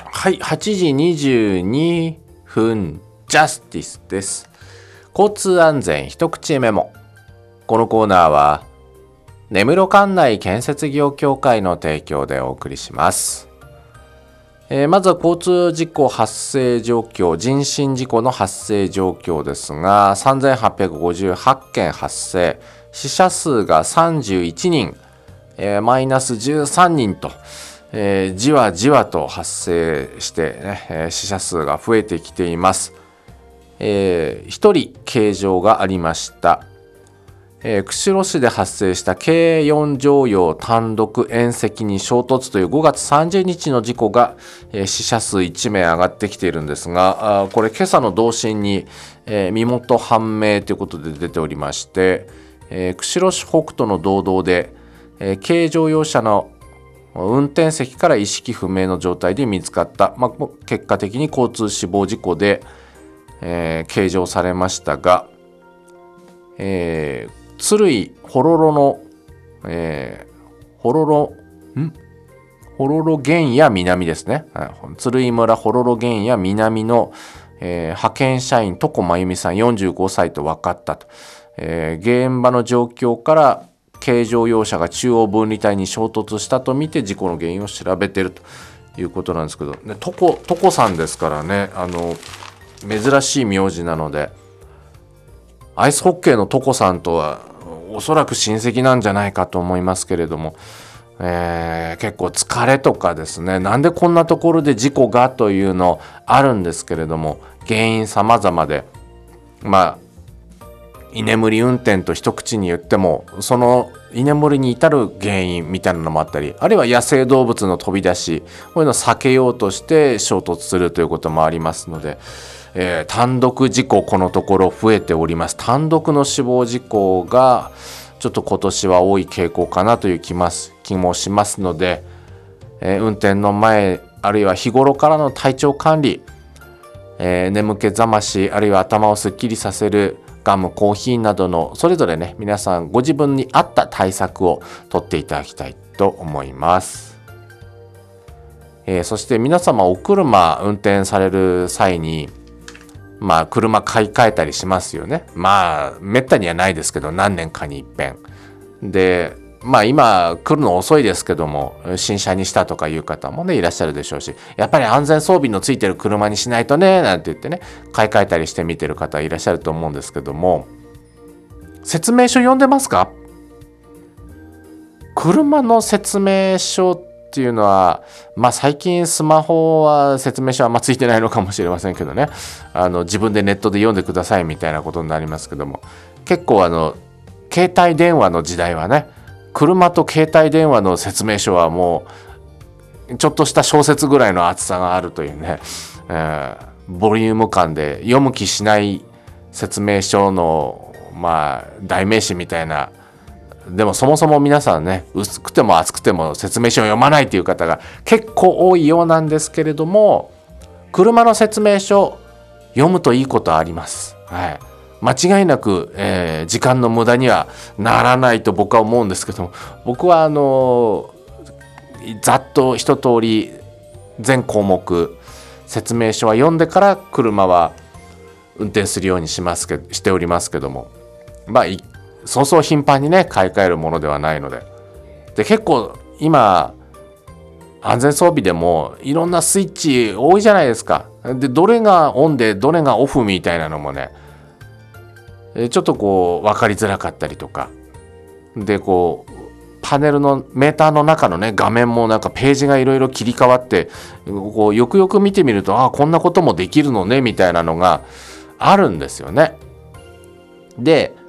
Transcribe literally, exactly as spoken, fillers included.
はい、はちじにじゅうにふんジャスティスです。交通安全一口メモ。このコーナーは根室管内建設業協会の提供でお送りします。えー、まずは交通事故発生状況、人身事故の発生状況ですが、さんぜんはっぴゃくごじゅうはちけん発生、死者数がさんじゅういちにん、えー、マイナスじゅうさんにんと、えー、じわじわと発生してね、えー、死者数が増えてきています。えー、ひとり軽傷がありました。えー、釧路市で発生した軽よん乗用単独縁石に衝突というごがつさんじゅうにちの事故が、えー、死者数いちめい上がってきているんですが、あこれ今朝の同心に、えー、身元判明ということで出ておりまして、えー、釧路市北斗の道道で、えー、軽乗用車の運転席から意識不明の状態で見つかった、まあ、結果的に交通死亡事故で、えー、計上されましたが、えー鶴居ほろろの、えー、ほろろんほろろ原野南ですね。鶴居村ほろろ原野南の、えー、派遣社員床真由美さんよんじゅうごさいと分かったと、えー、現場の状況から軽乗用車が中央分離帯に衝突したとみて事故の原因を調べているということなんですけど、ね、床床さんですからね、あの珍しい名字なので。アイスホッケーのトコさんとはおそらく親戚なんじゃないかと思いますけれども、えー、結構疲れとかですね、なんでこんなところで事故がというのあるんですけれども、原因様々で、まあ居眠り運転と一口に言ってもその居眠りに至る原因みたいなのもあったり、あるいは野生動物の飛び出し、こういうのを避けようとして衝突するということもありますので、えー、単独事故このところ増えております。単独の死亡事故がちょっと今年は多い傾向かなという気ます気もしますので、えー、運転の前あるいは日頃からの体調管理、えー、眠気覚ましあるいは頭をすっきりさせるガムコーヒーなどのそれぞれね、皆さんご自分に合った対策を取っていただきたいと思います。えー、そして皆様お車運転される際にまあ車買い替えたりしますよね。まあめったにはないですけど何年かに一遍で、まあ今来るの遅いですけども新車にしたとかいう方もねいらっしゃるでしょうし、やっぱり安全装備のついてる車にしないとねなんて言ってね買い替えたりして見てる方いらっしゃると思うんですけども、説明書読んでますか？車の説明書っていうのは、まあ最近スマホは説明書はあんまついてないのかもしれませんけどね、あの自分でネットで読んでくださいみたいなことになりますけども、結構あの携帯電話の時代はね、車と携帯電話の説明書はもうちょっとした小説ぐらいの厚さがあるというね、えー、ボリューム感で読む気しない説明書のまあ代名詞みたいな。でもそもそも皆さんね、薄くても厚くても説明書を読まないという方が結構多いようなんですけれども、車の説明書読むといいことはあります。はい、間違いなく、えー、時間の無駄にはならないと僕は思うんですけども、僕はあのざっと一通り全項目説明書は読んでから車は運転するようにしますけしておりますけども、まあそうそう頻繁にね買い替えるものではないので、で結構今安全装備でもいろんなスイッチ多いじゃないですか。でどれがオンでどれがオフみたいなのもねちょっとこう分かりづらかったりとかで、こうパネルのメーターの中のね画面もなんかページがいろいろ切り替わって、こうよくよく見てみると、ああこんなこともできるのねみたいなのがあるんですよね。で